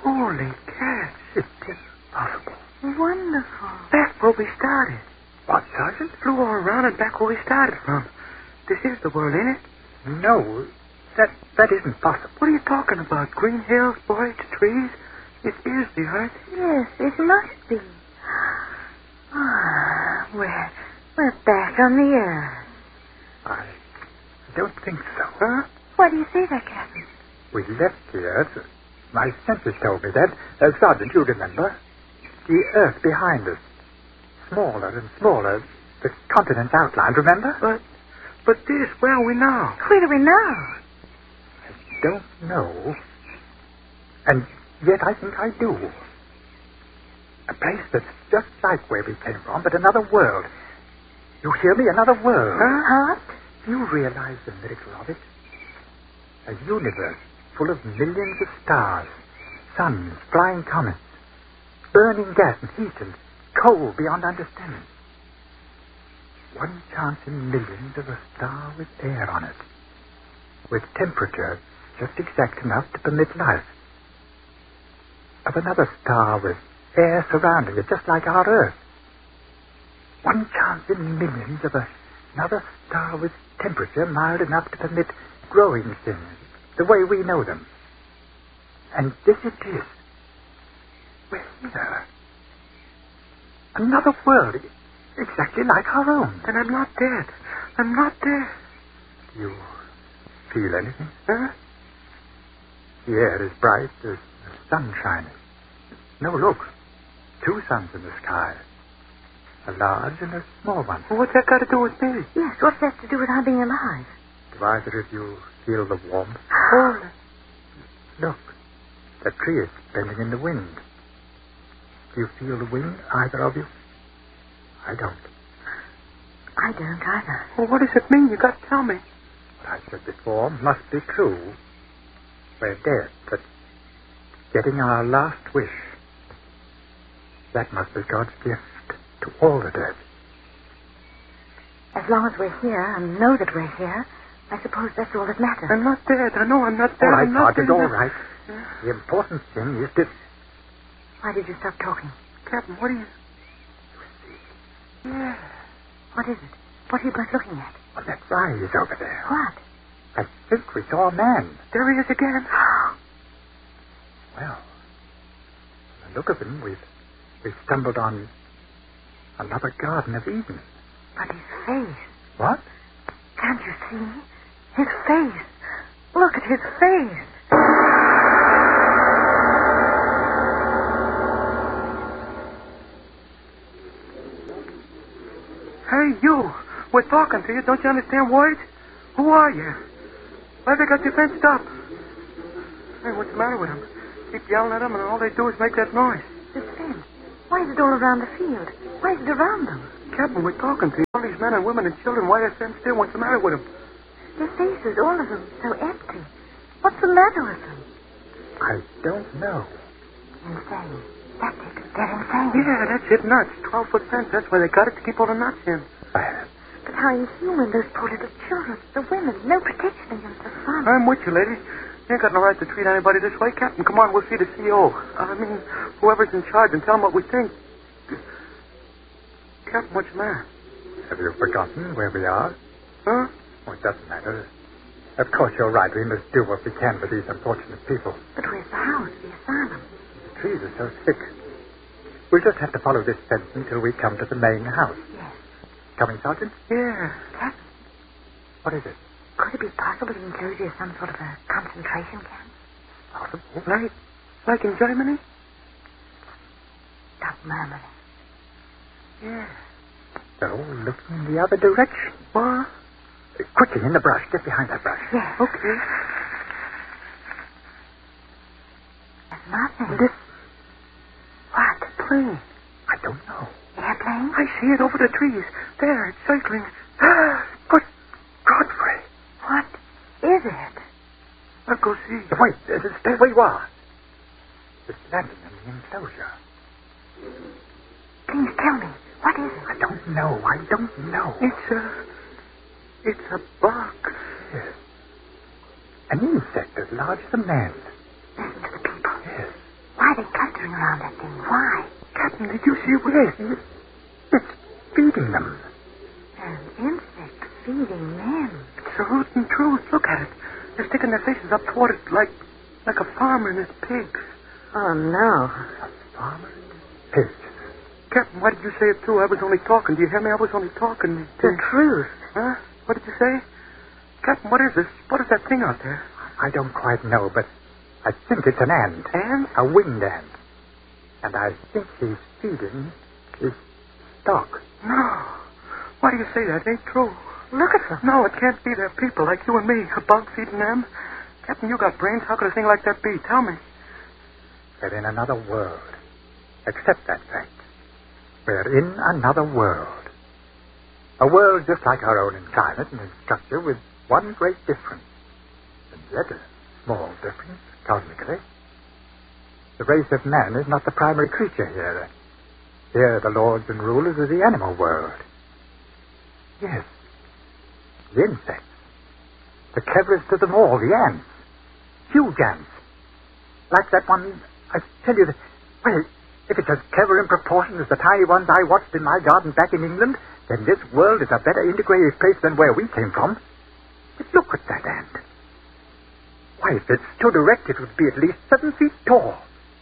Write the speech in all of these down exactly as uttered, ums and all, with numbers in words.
Holy cats. It's impossible. Wonderful. Back where we started. What, Sergeant? Flew all around and back where we started from. This is the world, ain't it? No, that that isn't possible. What are you talking about? Green hills, birds, trees? It is the earth. Yes, it must be. Ah, we're, we're back on the earth. I don't think so. Huh? Why do you say that, Captain? We left the Earth. My senses told me that. Uh, Sergeant, you remember? The Earth behind us. Smaller and smaller. The continents outlined, remember? But, but this, where are we now? Where do we know? I don't know. And yet I think I do. A place that's just like where we came from, but another world. You hear me? Another world. Huh? Do you realize the miracle of it? A universe full of millions of stars, suns, flying comets, burning gas and heat and coal beyond understanding. One chance in millions of a star with air on it, with temperature just exact enough to permit life. Of another star with air surrounding it, just like our Earth. One chance in millions of a, another star with temperature mild enough to permit growing things the way we know them. And this it is. We're here. Another world, exactly like our own. And I'm not dead. I'm not dead. Do you feel anything? Huh? The air is bright, there's the sun shining. No, look. Two suns in the sky. A large and a small one. Well, what's that got to do with me? Yes, what's that to do with our being alive? Do either of you feel the warmth? Oh, Look. The tree is bending in the wind. Do you feel the wind, either of you? I don't. I don't either. well, what does it mean? You got to tell me. What I said before must be true. We're dead, but getting our last wish. That must be God's gift to all the dead. As long as we're here and know that we're here, I suppose that's all that matters. I'm not dead. I know I'm not dead. All right, I'm not Sergeant, dead. all right. The important thing is to... Why did you stop talking? Captain, what are you... Yeah. What is it? What are you both looking at? On that rise over there. What? I think we saw a man. There he is again. Well, from the look of him, we've, we've stumbled on another Garden of Eden. But his face. What? Can't you see? His face. Look at his face. Hey, you. We're talking to you. Don't you understand words? Who are you? Why they got you fenced up? Hey, what's the matter with them? Keep yelling at them, and all they do is make that noise. This fence. Why is it all around the field? Why is it around them? Captain, we're talking to you. All these men and women and children, why are they fenced in? What's the matter with them? Their faces, all of them, so empty. What's the matter with them? I don't know. Insane. That's it. They're insane. Yeah, that's it, nuts. Twelve-foot fence. That's why they got it, to keep all the nuts in. Bad. But how inhuman, those poor little children, the women, no protection against the sun. I'm with you, lady. You ain't got no right to treat anybody this way, Captain. Come on, we'll see the C O. I mean, whoever's in charge, and tell him what we think. Captain, what's the matter? Have you forgotten where we are? Huh? Oh, it doesn't matter. Of course, you're right. We must do what we can for these unfortunate people. But where's the house, the asylum? The trees are so thick. We'll just have to follow this fence until we come to the main house. Yes. Coming, Sergeant? Yeah. Captain, What is it? could it be possible the enclosure is some sort of a concentration camp? Possible? Like, like in Germany? Stop murmuring. Yeah. They're all looking in the other direction. What? Uh, quickly, in the brush. Get behind that brush. Yes. Okay. There's nothing. This What? plane. I don't know. Airplane? I see it over the trees. There, it's circling. Good Godfrey. What is it? I'll go see. Wait, uh, stay where you are. It's landing in the enclosure. Please tell me. What is it? I don't know. I don't know. It's a... It's a bug. Yes. An insect as large as a man. Listen to the people. Yes. What are they clustering around that thing? Why? Captain, did you see it? Yes, it's feeding them. An insect feeding men. It's the root and truth. Look at it. They're sticking their faces up toward it like like a farmer and his pigs. Oh, no. Farmer and pigs. Captain, why did you say it too? I was only talking. Do you hear me? I was only talking. The truth. Huh? What did you say? Captain, what is this? What is that thing out there? I don't quite know, but I think it's an ant. Ant? A winged ant. And I think he's feeding his stock. No. Why do you say that? It ain't true. Look at them. No, it can't be. They're people like you and me. A bug feeding them. Captain, you got brains. How could a thing like that be? Tell me. They're in another world. Accept that fact. We're in another world. A world just like our own in climate and in structure, with one great difference. And yet a small difference, cosmically. The race of man is not the primary creature here. Here the lords and rulers of the animal world. Yes, the insects. The cleverest of them all, the ants. Huge ants. Like that one, I tell you, that, well, if it's as clever in proportion as the tiny ones I watched in my garden back in England, then this world is a better integrated place than where we came from. But look at that ant. Why, if it stood erect, it would be at least seven feet tall.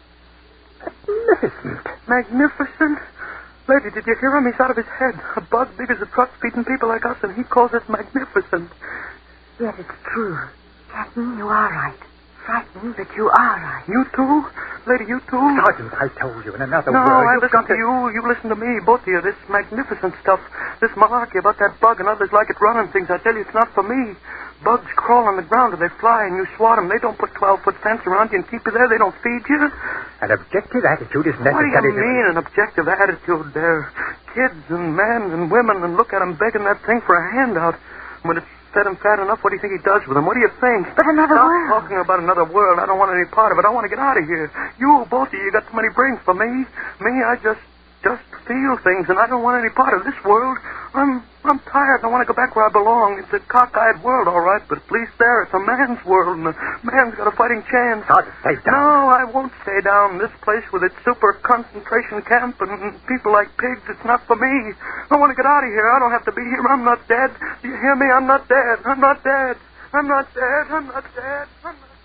Magnificent. Magnificent? Lady, did you hear him? He's out of his head. A bug big as a truck feeding people like us, and he calls us magnificent. Yes, it's true. Captain, you are right. Frightened, but you are right. You too? Lady, you too? Sergeant, I told you, in another no, world... I you've listen got to you. You listen to me, both of you. This magnificent stuff. This malarkey about that bug and others like it running things. I tell you, it's not for me. Bugs crawl on the ground or they fly and you swat them. They don't put twelve-foot fence around you and keep you there. They don't feed you. An objective attitude is necessary. What do you to... mean, an objective attitude? They're kids and men and women, and look at them begging that thing for a handout. When it's fed him fat enough, what do you think he does with them? What do you think? But another Stop world. talking about another world. I don't want any part of it. I want to get out of here. You, both of you, got too many brains for me. Me, I just, just feel things, and I don't want any part of this world. I'm, I'm tired, and I want to go back where I belong. It's a cockeyed world, all right, but at least there, it's a man's world, and a man's got a fighting chance. Sergeant, stay down. No, I won't stay down. This place with its super concentration camp and people like pigs, it's not for me. I want to get out of here. I don't have to be here. I'm not dead. Do you hear me? I'm not dead. I'm not dead. I'm not dead. I'm not dead. I'm not,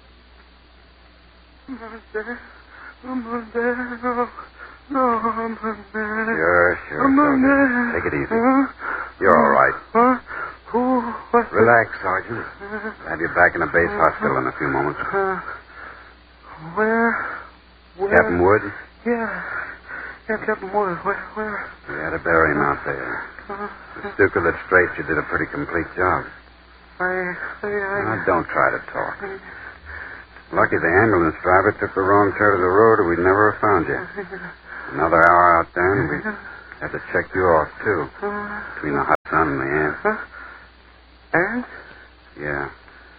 I'm not dead. I'm not dead. No, no, I'm not dead. Sure, sure, I'm not Sergeant. dead. Take it easy. Huh? You're all right. Huh? Who? What's Relax, Sergeant. I'll have you back in the base hospital in a few moments. Uh, where? Where? Captain Wood, Yeah. Yeah, Captain Wood. Where? Where? we had to bury him out there. Uh, The Stuka that straight, you did a pretty complete job. I, I, I... Now, don't try to talk. Lucky the ambulance driver took the wrong turn of the road, or we'd never have found you. Another hour out there, and we'd have to check you off, too. Uh, Between the hot sun and the ants. huh? And? Yeah.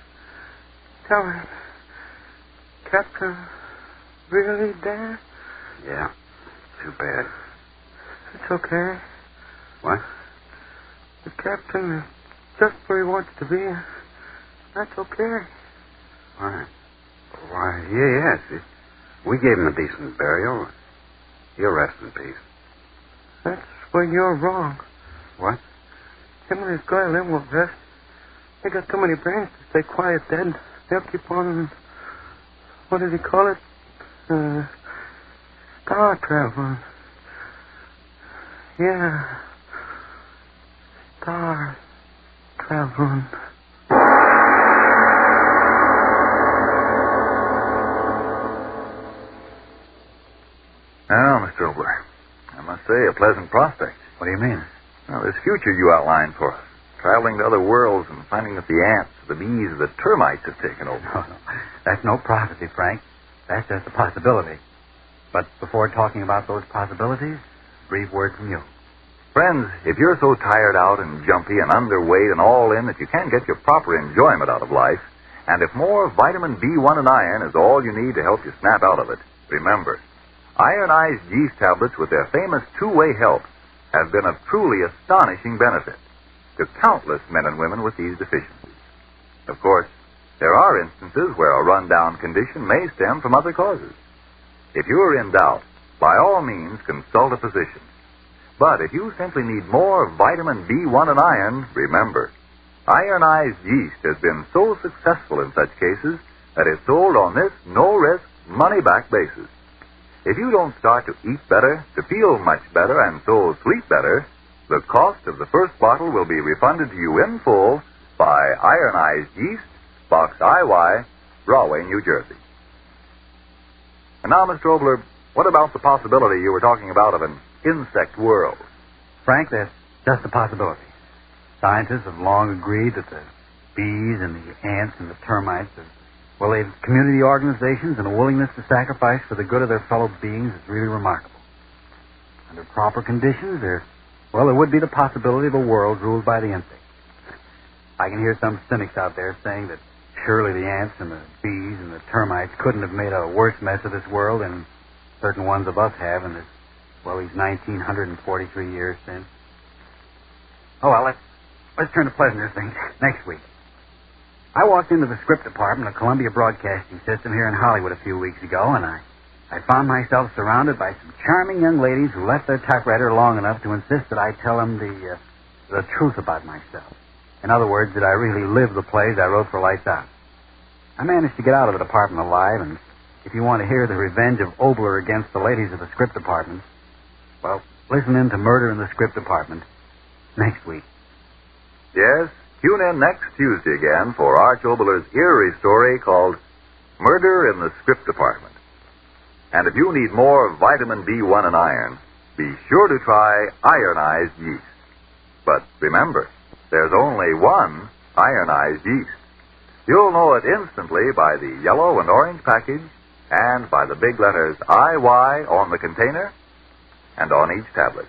Tell me. Captain, really dead? Yeah. Too bad. It's okay. What? The captain is just where he wants to be. That's okay. Why? Why, yeah, yes. It- We gave him a decent burial. He'll rest in peace. That's where you're wrong. What? Him and his guy Lynn will rest. They got too many brains to stay quiet dead. They'll keep on... What does he call it? Uh, star traveling. Yeah. Star traveling. Now, Mister Obler, I must say, a pleasant prospect. What do you mean? Now, this future you outlined for us, traveling to other worlds and finding that the ants, the bees, the termites have taken over. No, no. That's no prophecy, Frank. That's just a possibility. But before talking about those possibilities, a brief word from you. Friends, if you're so tired out and jumpy and underweight and all in that you can't get your proper enjoyment out of life, and if more vitamin B one and iron is all you need to help you snap out of it, remember, Iron Eyes yeast tablets with their famous two-way help have been of truly astonishing benefit to countless men and women with these deficiencies. Of course, there are instances where a rundown condition may stem from other causes. If you're in doubt, by all means consult a physician. But if you simply need more vitamin B one and iron, remember, ironized yeast has been so successful in such cases that it's sold on this no-risk, money-back basis. If you don't start to eat better, to feel much better, and so sleep better, the cost of the first bottle will be refunded to you in full by Ironized Yeast, Box I Y, Rahway, New Jersey. And now, Mister Obler, what about the possibility you were talking about of an insect world? Frank, that's just a possibility. Scientists have long agreed that the bees and the ants and the termites have, well, they've community organizations and a willingness to sacrifice for the good of their fellow beings is really remarkable. Under proper conditions, there, well, there would be the possibility of a world ruled by the insects. I can hear some cynics out there saying that surely the ants and the bees and the termites couldn't have made a worse mess of this world than certain ones of us have in this, well, these nineteen forty-three years since. Oh, well, let's, let's turn to pleasanter things next week. I walked into the script department of Columbia Broadcasting System here in Hollywood a few weeks ago, and I, I found myself surrounded by some charming young ladies who left their typewriter long enough to insist that I tell them the, uh, the truth about myself. In other words, that I really live the plays I wrote for Lights Out. I managed to get out of the department alive, and if you want to hear the revenge of Obler against the ladies of the script department, well, listen in to Murder in the Script Department next week. Yes, tune in next Tuesday again for Arch Obler's eerie story called Murder in the Script Department. And if you need more vitamin B one and iron, be sure to try ironized yeast. But remember, there's only one ironized yeast. You'll know it instantly by the yellow and orange package and by the big letters I Y on the container and on each tablet.